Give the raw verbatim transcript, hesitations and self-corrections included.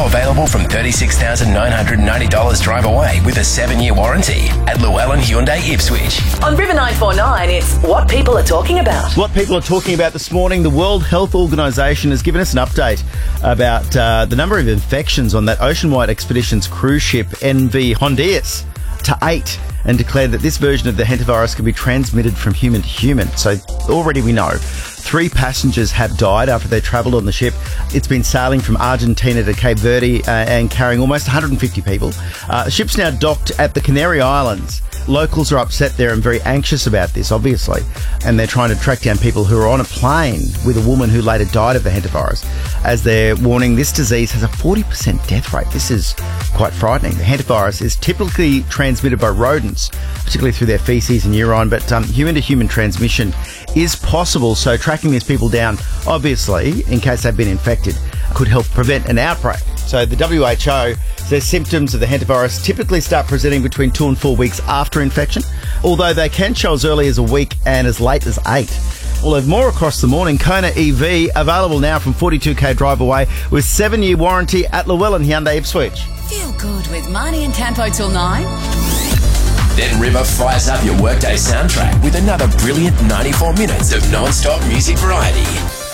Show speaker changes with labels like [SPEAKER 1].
[SPEAKER 1] Now available from thirty-six thousand nine hundred ninety dollars drive away with a seven-year warranty at Llewellyn Hyundai Ipswich.
[SPEAKER 2] On River nine four nine, it's what people are talking about.
[SPEAKER 3] What people are talking about this morning, the World Health Organization has given us an update about uh, the number of infections on that Ocean-wide Expeditions cruise ship N V Hondias to eight, and declared that this version of the hantavirus can be transmitted from human to human. So already we know three passengers have died after they travelled on the ship. It's been sailing from Argentina to Cape Verde uh, and carrying almost one hundred fifty people. Uh, the ship's now docked at the Canary Islands. Locals are upset there and very anxious about this, obviously, and they're trying to track down people who are on a plane with a woman who later died of the hantavirus, as they're warning this disease has a forty percent death rate. This is quite frightening. The hantavirus is typically transmitted by rodents, particularly through their feces and urine, but um, human-to-human transmission is possible, so tracking these people down, obviously, in case they've been infected, could help prevent an outbreak. So the W H O says symptoms of the hantavirus typically start presenting between two and four weeks after infection, although they can show as early as a week and as late as eight. We'll have more across the morning. Kona E V, available now from forty-two k drive away with seven-year warranty at Llewellyn Hyundai Ipswich.
[SPEAKER 4] Feel good with Marnie and Campo till nine.
[SPEAKER 1] Then River fires up your workday soundtrack with another brilliant ninety-four minutes of non-stop music variety.